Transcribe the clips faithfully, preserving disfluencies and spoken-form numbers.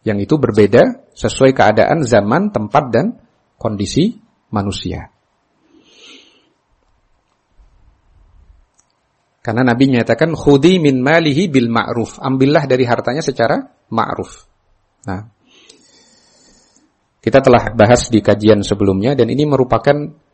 Yang itu berbeda sesuai keadaan zaman, tempat, dan kondisi manusia. Karena Nabi menyatakan khudhi min malihi bil ma'ruf, ambillah dari hartanya secara ma'ruf. Nah, kita telah bahas di kajian sebelumnya dan ini merupakan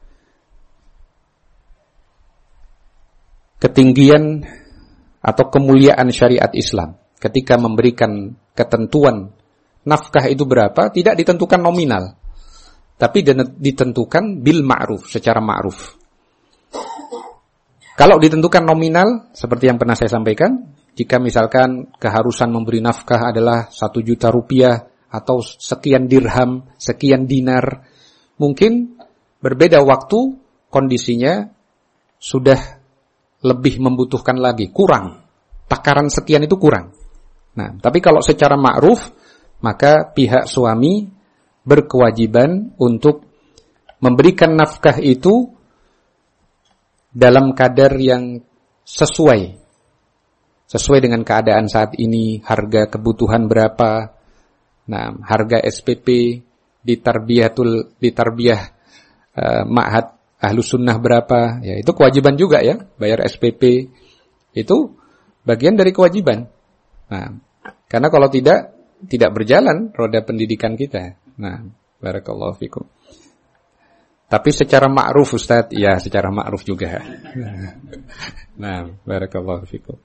ketinggian atau kemuliaan syariat Islam. Ketika memberikan ketentuan nafkah itu berapa, tidak ditentukan nominal, tapi ditentukan bil ma'ruf, secara ma'ruf. Kalau ditentukan nominal, seperti yang pernah saya sampaikan, jika misalkan keharusan memberi nafkah adalah satu juta rupiah, atau sekian dirham, sekian dinar, mungkin berbeda waktu, kondisinya sudah lebih membutuhkan lagi, kurang. Takaran sekian itu kurang. Nah, tapi kalau secara ma'ruf, maka pihak suami berkewajiban untuk memberikan nafkah itu dalam kadar yang sesuai. Sesuai dengan keadaan saat ini, harga kebutuhan berapa, nah, harga S P P di tarbiyatul di tarbiyah uh, ma'had Ahlus Sunnah berapa, ya itu kewajiban juga ya, bayar S P P itu bagian dari kewajiban. Nah, karena kalau tidak tidak berjalan roda pendidikan kita. Nah, barakallahu fikum. Tapi secara ma'ruf Ustaz, ya secara ma'ruf juga. Nah, barakallahu fikum.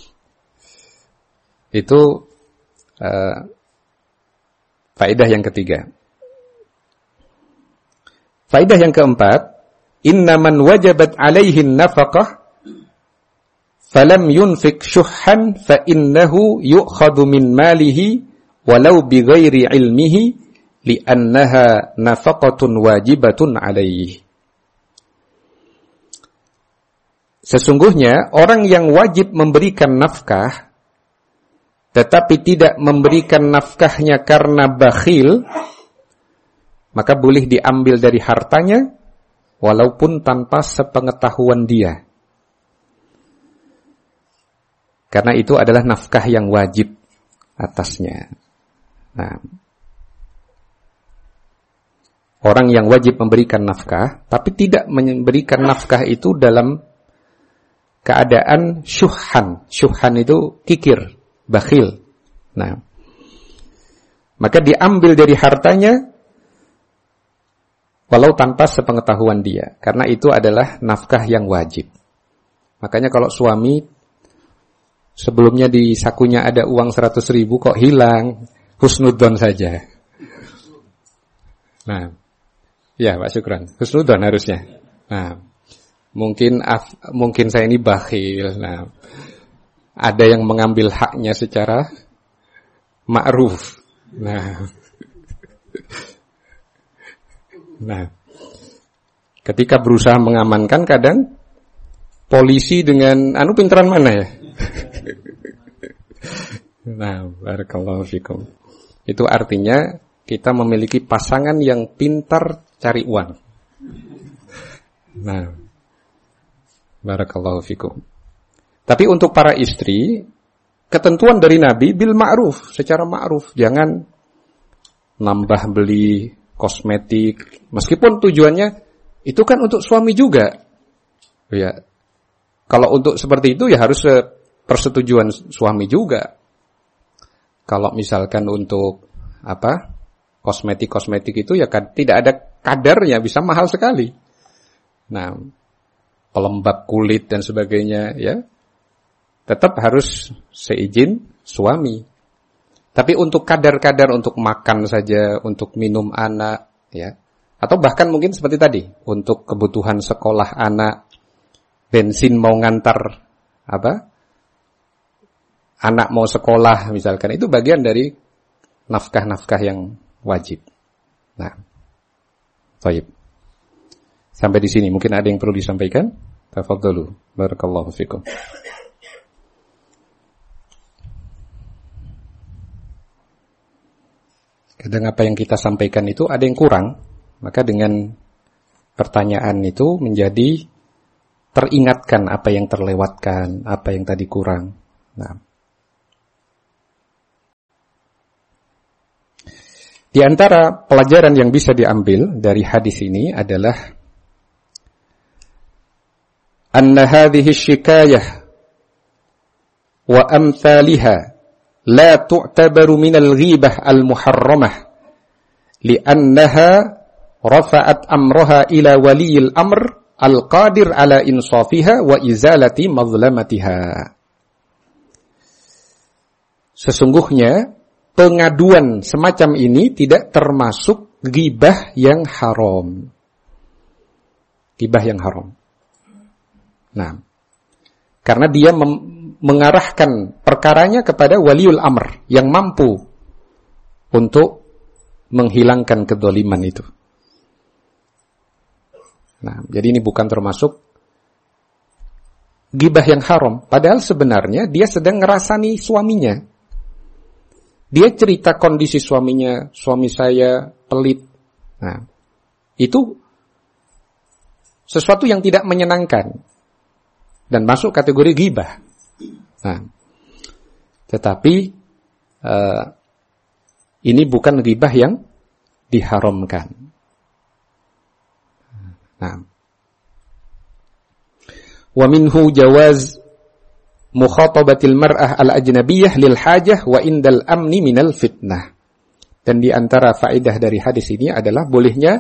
Itu uh, faedah yang ketiga. Faedah yang keempat, innaman wajabat alaihin nafaqah falam yunfik syuhhan fa innahu yu'khadhu min malihi walau bighairi ilmihi li'annaha nafaqatun wajibatun alaihi. Sesungguhnya orang yang wajib memberikan nafkah tetapi tidak memberikan nafkahnya karena bakhil, maka boleh diambil dari hartanya walaupun tanpa sepengetahuan dia. Karena itu adalah nafkah yang wajib atasnya. Nah, orang yang wajib memberikan nafkah, tapi tidak memberikan nafkah itu dalam keadaan syuhhan. Syuhhan itu kikir, bakhil. Nah, maka diambil dari hartanya walau tanpa sepengetahuan dia. Karena itu adalah nafkah yang wajib. Makanya kalau suami sebelumnya di sakunya ada uang seratus ribu kok hilang, husnudzon saja. Nah, ya Pak Syukran, husnudzon harusnya. Nah, mungkin af, mungkin saya ini bakhil. Nah, ada yang mengambil haknya secara ma'ruf. Nah, nah, ketika berusaha mengamankan, kadang polisi dengan anu pinteran mana ya? Nah, barakallahu fikum. Itu artinya kita memiliki pasangan yang pintar cari uang. Nah, barakallahu fikum. Tapi untuk para istri, ketentuan dari Nabi bil ma'ruf, secara ma'ruf, jangan nambah beli kosmetik, meskipun tujuannya itu kan untuk suami juga. Ya. Kalau untuk seperti itu ya harus persetujuan suami juga. Kalau misalkan untuk apa? Kosmetik-kosmetik itu ya kan tidak ada kadarnya, bisa mahal sekali. Nah, pelembab kulit dan sebagainya ya tetap harus seizin suami. Tapi untuk kadar-kadar untuk makan saja, untuk minum anak ya, atau bahkan mungkin seperti tadi, untuk kebutuhan sekolah anak, bensin mau ngantar apa? Anak mau sekolah misalkan, itu bagian dari nafkah-nafkah yang wajib. Nah, baik. Sampai di sini mungkin ada yang perlu disampaikan? Tafadhalu. Barakallahu fikum. Kadang apa yang kita sampaikan itu ada yang kurang, maka dengan pertanyaan itu menjadi teringatkan apa yang terlewatkan, apa yang tadi kurang. Nah, Di antara pelajaran yang bisa diambil dari hadis ini adalah anna hadhihi syikayah wa amthaliha la tu'tabaru min al-ghibah al-muharramah li'annaha rafa'at amraha ila waliyil amr al-qadir ala insafiha wa izalati mazlamatiha. Sesungguhnya pengaduan semacam ini tidak termasuk ghibah yang haram. Ghibah yang haram. Nah, karena dia mem- mengarahkan perkaranya kepada waliul amr yang mampu untuk menghilangkan kedzaliman itu. Nah, jadi ini bukan termasuk ghibah yang haram. Padahal sebenarnya dia sedang ngerasani suaminya. Dia cerita kondisi suaminya, suami saya pelit. Nah, itu sesuatu yang tidak menyenangkan dan masuk kategori ghibah. Nah, tetapi uh, ini bukan ghibah yang diharamkan. Nah, wa minhu jawaz mukhatabatil mar'ah al-ajnabiyyah lil hajah wa indal amni minal fitnah. Dan di antara faedah dari hadis ini adalah bolehnya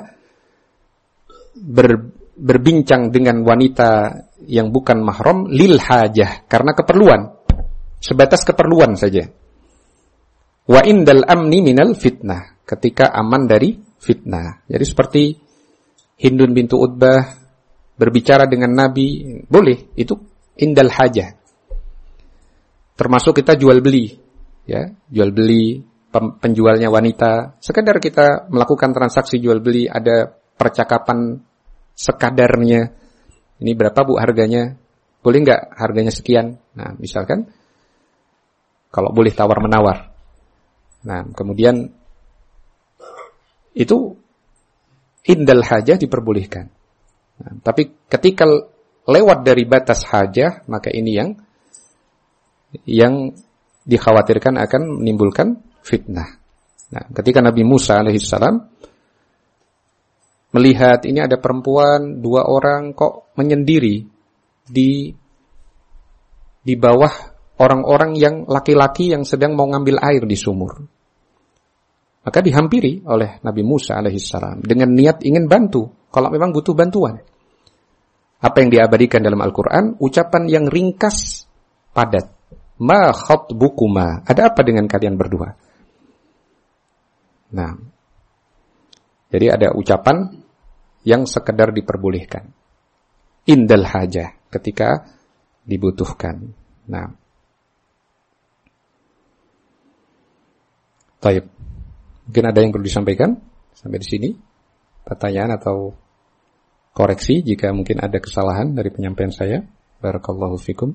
ber, berbincang dengan wanita yang bukan mahram lil hajah, karena keperluan, sebatas keperluan saja. Wa indal amni minal fitnah, ketika aman dari fitnah. Jadi seperti Hindun bintu Utbah berbicara dengan Nabi, boleh, itu indal hajah. Termasuk kita jual beli, ya, jual beli, penjualnya wanita, sekadar kita melakukan transaksi jual beli, ada percakapan sekadarnya. Ini berapa Bu harganya? Boleh nggak harganya sekian? Nah, misalkan, kalau boleh tawar menawar. Nah, kemudian itu indal hajah diperbolehkan. Nah, tapi ketika lewat dari batas hajah, maka ini yang yang dikhawatirkan akan menimbulkan fitnah. Nah, ketika Nabi Musa alaihissalam melihat ini ada perempuan dua orang kok menyendiri di di bawah orang-orang yang laki-laki yang sedang mau ngambil air di sumur, maka dihampiri oleh Nabi Musa alaihissalam dengan niat ingin bantu kalau memang butuh bantuan. Apa yang diabadikan dalam Al-Quran? Ucapan yang ringkas, padat. Ma khatbukuma, ada apa dengan kalian berdua? Nah, jadi ada ucapan yang sekedar diperbolehkan. Indal hajah, ketika dibutuhkan. Nah, taib. Mungkin ada yang perlu disampaikan sampai di sini? Pertanyaan atau koreksi jika mungkin ada kesalahan dari penyampaian saya. Barakallahu fikum.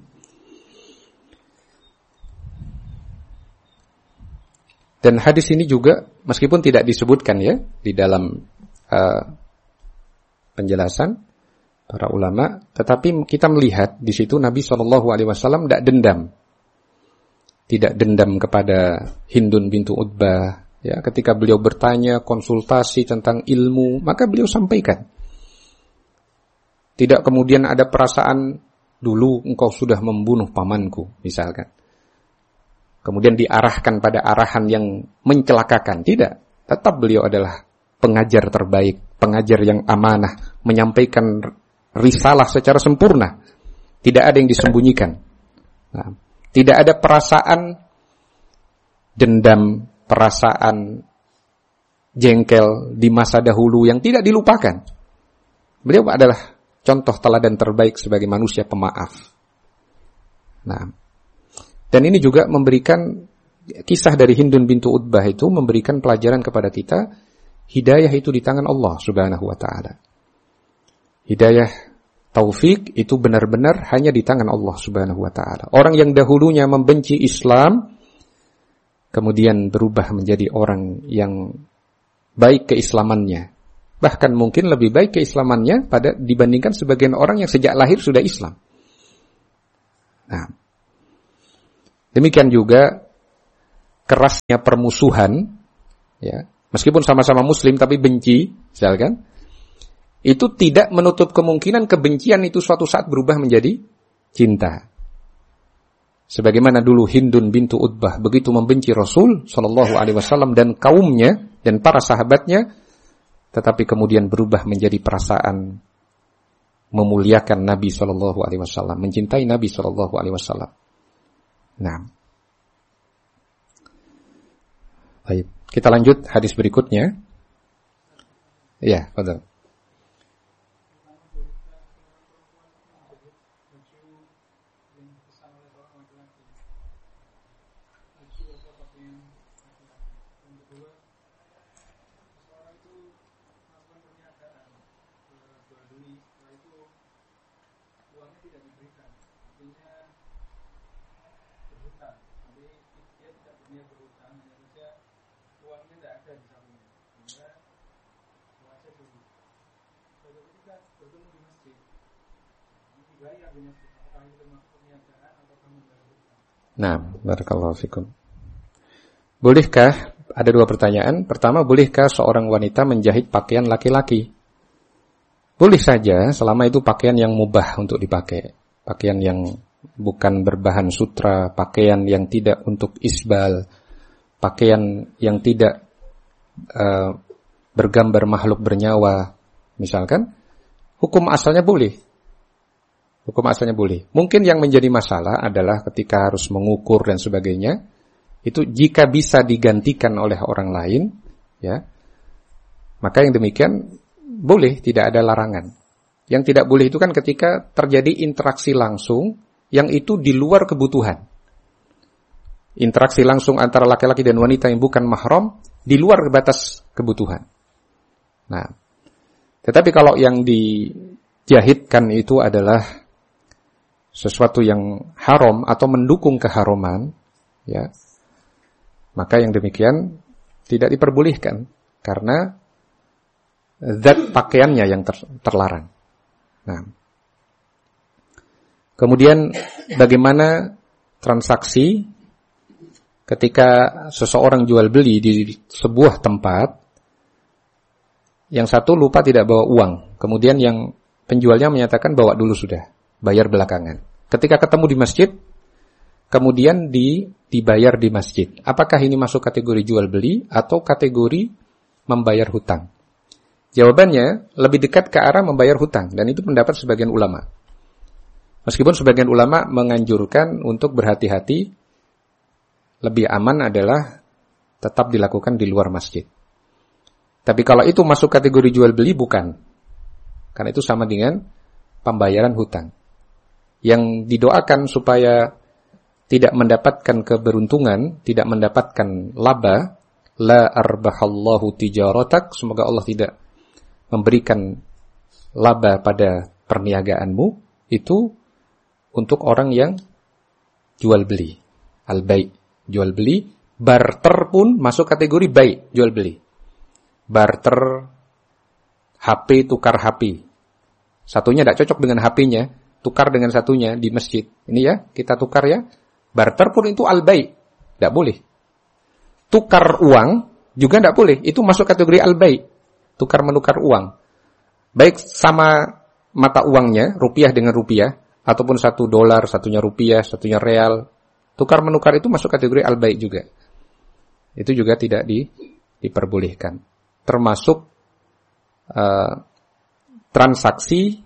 Dan hadis ini juga meskipun tidak disebutkan ya di dalam uh, penjelasan para ulama, tetapi kita melihat di situ Nabi shallallahu alaihi wasallam tidak dendam, tidak dendam kepada Hindun bintu Utbah. Ya, ketika beliau bertanya konsultasi tentang ilmu, maka beliau sampaikan. Tidak kemudian ada perasaan dulu engkau sudah membunuh pamanku, misalkan. Kemudian diarahkan pada arahan yang mencelakakan. Tidak. Tetap beliau adalah pengajar terbaik, pengajar yang amanah, menyampaikan risalah secara sempurna. Tidak ada yang disembunyikan. Nah, tidak ada perasaan dendam, perasaan jengkel di masa dahulu yang tidak dilupakan. Beliau adalah contoh teladan terbaik sebagai manusia pemaaf. Nah, dan ini juga memberikan kisah dari Hindun bintu Utbah itu memberikan pelajaran kepada kita, hidayah itu di tangan Allah Subhanahu wa taala. Hidayah taufik itu benar-benar hanya di tangan Allah Subhanahu wa taala. Orang yang dahulunya membenci Islam kemudian berubah menjadi orang yang baik keislamannya. Bahkan mungkin lebih baik keislamannya pada dibandingkan sebagian orang yang sejak lahir sudah Islam. Nah, demikian juga kerasnya permusuhan, ya, meskipun sama-sama muslim tapi benci, misalkan, itu tidak menutup kemungkinan kebencian itu suatu saat berubah menjadi cinta. Sebagaimana dulu Hindun bintu Utbah begitu membenci Rasul sallallahu alaihi wasallam dan kaumnya dan para sahabatnya, tetapi kemudian berubah menjadi perasaan memuliakan Nabi sallallahu alaihi wasallam, mencintai Nabi sallallahu alaihi wasallam. Nah. Baik, kita lanjut hadis berikutnya. Ya, betul. Nah, barakallahu fikum. Bolehkah, ada dua pertanyaan. Pertama, bolehkah seorang wanita menjahit pakaian laki-laki? Boleh saja, selama itu pakaian yang mubah untuk dipakai. Pakaian yang bukan berbahan sutra, pakaian yang tidak untuk isbal, pakaian yang tidak uh, bergambar makhluk bernyawa, misalkan, hukum asalnya boleh. Hukum asalnya boleh. Mungkin yang menjadi masalah adalah ketika harus mengukur dan sebagainya, itu jika bisa digantikan oleh orang lain, ya, maka yang demikian boleh, tidak ada larangan. Yang tidak boleh itu kan ketika terjadi interaksi langsung yang itu di luar kebutuhan. Interaksi langsung antara laki-laki dan wanita yang bukan mahram di luar batas kebutuhan. Nah, tetapi kalau yang dijahitkan itu adalah sesuatu yang haram atau mendukung keharuman, ya, maka yang demikian tidak diperbolehkan karena zat pakaiannya yang ter, terlarang. Nah, kemudian bagaimana transaksi ketika seseorang jual beli di sebuah tempat, yang satu lupa tidak bawa uang, kemudian yang penjualnya menyatakan bawa dulu sudah, bayar belakangan. Ketika ketemu di masjid, kemudian di, dibayar di masjid. Apakah ini masuk kategori jual beli atau kategori membayar hutang? Jawabannya lebih dekat ke arah membayar hutang, dan itu pendapat sebagian ulama. Meskipun sebagian ulama menganjurkan untuk berhati-hati, lebih aman adalah tetap dilakukan di luar masjid. Tapi kalau itu masuk kategori jual beli, bukan. Karena itu sama dengan pembayaran hutang. Yang didoakan supaya tidak mendapatkan keberuntungan, tidak mendapatkan laba, la arbahallahu tijaratak, semoga Allah tidak memberikan laba pada perniagaanmu, itu untuk orang yang jual beli, al-bai', jual beli. Barter pun masuk kategori bai', jual beli. Barter, H P tukar H P, satunya tidak cocok dengan H P-nya, tukar dengan satunya di masjid. Ini ya, kita tukar ya. Barter pun itu al-bai', tidak boleh. Tukar uang juga tidak boleh, itu masuk kategori al-bai', tukar menukar uang. Baik sama mata uangnya, rupiah dengan rupiah, ataupun satu dolar, satunya rupiah, satunya real. Tukar menukar itu masuk kategori al-bai' juga. Itu juga tidak di, diperbolehkan. Termasuk uh, transaksi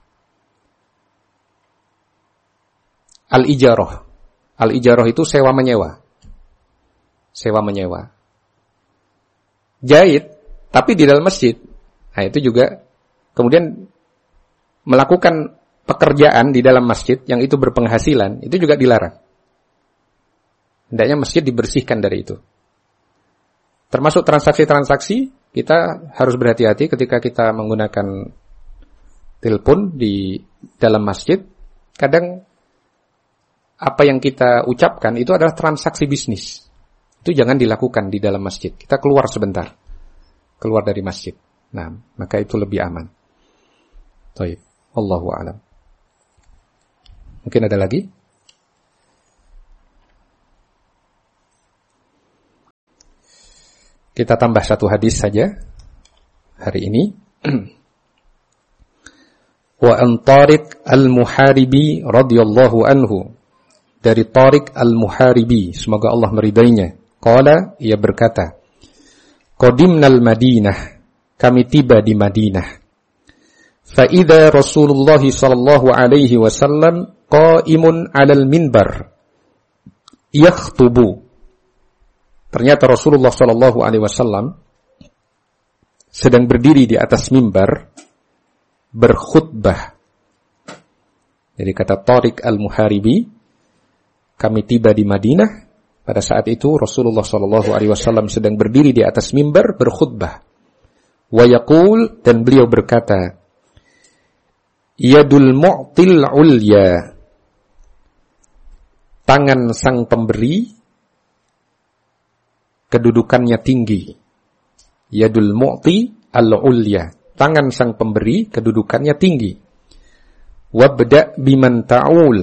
al-ijarah. Al-ijarah itu sewa menyewa. Sewa menyewa. Jahit, tapi di dalam masjid. Nah, itu juga kemudian melakukan pekerjaan di dalam masjid yang itu berpenghasilan, itu juga dilarang. Hendaknya masjid dibersihkan dari itu. Termasuk transaksi-transaksi, kita harus berhati-hati ketika kita menggunakan telepon di dalam masjid. Kadang apa yang kita ucapkan itu adalah transaksi bisnis. Itu jangan dilakukan di dalam masjid. Kita keluar sebentar. Keluar dari masjid. Nah, maka itu lebih aman. Baik, Allahu a'lam. Mungkin ada lagi? Kita tambah satu hadis saja hari ini. Wa an Tariq al-Muharibi radhiyallahu anhu, dari Tariq al-Muharibi, semoga Allah meridainya. Qala, ia berkata, qadimnal Madinah, kami tiba di Madinah. Fa idza Rasulullah sallallahu alaihi wasallam qa'imun 'alal minbar yakhtubu. Ternyata Rasulullah sallallahu alaihi wasallam sedang berdiri di atas mimbar berkhutbah. Jadi kata Tariq al-Muharibi, kami tiba di Madinah, pada saat itu Rasulullah sallallahu alaihi wasallam sedang berdiri di atas mimbar berkhutbah. Wa yaqul, dan beliau berkata, yadul mu'til ulya, tangan sang pemberi kedudukannya tinggi. Yadul mu'ti al-ulya, tangan sang pemberi kedudukannya tinggi. Wabda biman ta'ul,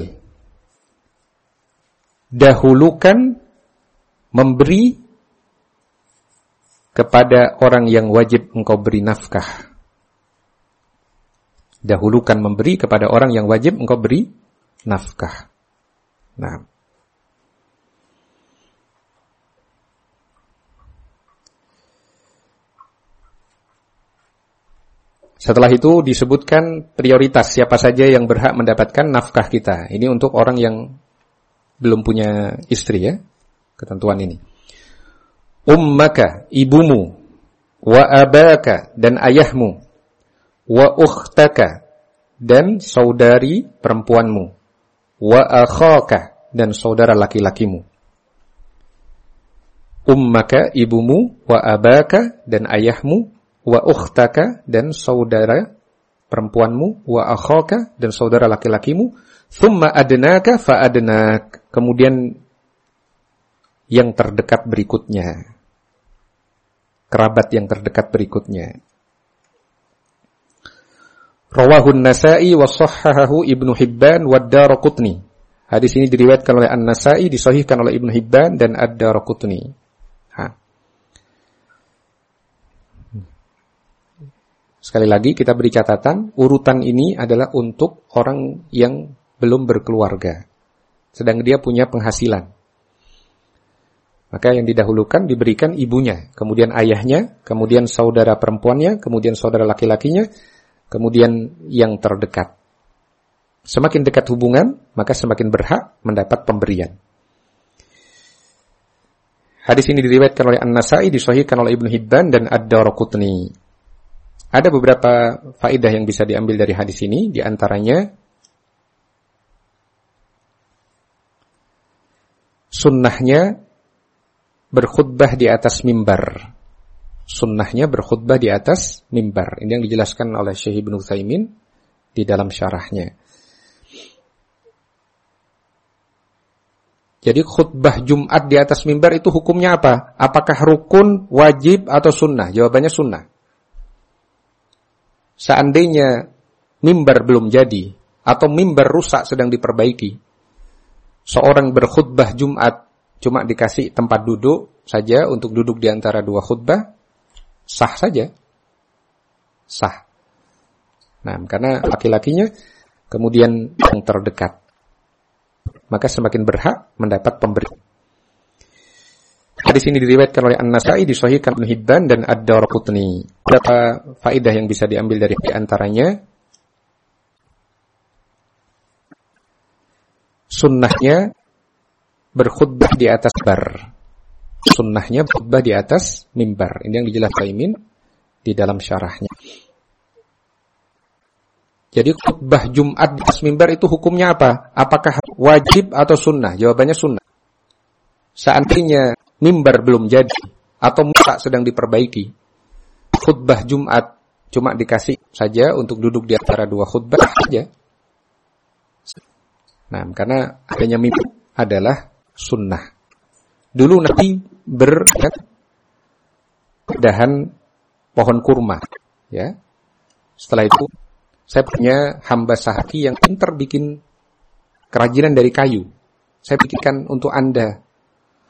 dahulukan memberi kepada orang yang wajib engkau beri nafkah. Dahulukan memberi kepada orang yang wajib engkau beri nafkah. Nah, setelah itu disebutkan prioritas siapa saja yang berhak mendapatkan nafkah kita. Ini untuk orang yang belum punya istri, ya, ketentuan ini. Ummaka, ibumu, wa abaka, dan ayahmu, wa ukhtaka, dan saudari perempuanmu, wa akhaka, dan saudara laki-lakimu. Ummaka, ibumu, wa abaka, dan ayahmu, wa ukhtaka, dan saudara perempuanmu, wa akhaka, dan saudara laki-lakimu, thumma adnaka fa adnak, kemudian yang terdekat berikutnya, kerabat yang terdekat berikutnya. Rawahun Nasa'i wa sahhahahu Ibnu Hibban wa Ad-Daraqutni. Hadis ini diriwayatkan oleh An-Nasa'i, disahihkan oleh Ibnu Hibban dan Ad-Daraqutni. Ha. Sekali lagi kita beri catatan, urutan ini adalah untuk orang yang belum berkeluarga, sedang dia punya penghasilan. Maka yang didahulukan diberikan ibunya, kemudian ayahnya, kemudian saudara perempuannya, kemudian saudara laki-lakinya, kemudian yang terdekat. Semakin dekat hubungan, maka semakin berhak mendapat pemberian. Hadis ini diriwayatkan oleh An-Nasa'i, disahihkan oleh Ibnu Hibban dan Ad-Daraqutni. Ada beberapa faedah yang bisa diambil dari hadis ini, di antaranya sunnahnya berkhutbah di atas mimbar. Sunnahnya berkhutbah di atas mimbar. Ini yang dijelaskan oleh Syekh Ibnu Utsaimin di dalam syarahnya. Jadi khutbah Jumat di atas mimbar itu hukumnya apa? Apakah rukun, wajib, atau sunnah? Jawabannya sunnah. Seandainya mimbar belum jadi, atau mimbar rusak sedang diperbaiki, seorang berkhutbah Jumat cuma dikasih tempat duduk saja untuk duduk di antara dua khutbah, sah saja. Sah. Nah, karena laki-lakinya kemudian yang terdekat, maka semakin berhak mendapat pemberi. Hadis ini diriwayatkan oleh An-Nasa'i, disahihkan Ibnu Hibban dan Ad-Daraqutni. Beberapa faedah yang bisa diambil dari antaranya, sunnahnya berkhutbah di atas bar. Sunnahnya berkhutbah di atas mimbar. Ini yang dijelaskan Imin di dalam syarahnya. Jadi khutbah Jumat di atas mimbar itu hukumnya apa? Apakah wajib atau sunnah? Jawabannya sunnah. Seandainya mimbar belum jadi atau rusak sedang diperbaiki, khutbah Jumat cuma dikasih saja untuk duduk di antara dua khutbah saja. Nah, karena adanya mimbar adalah sunnah. Dulu Nabi berdahan pohon kurma, ya. Setelah itu saya punya hamba sahaki yang pintar bikin kerajinan dari kayu. Saya bikinkan untuk Anda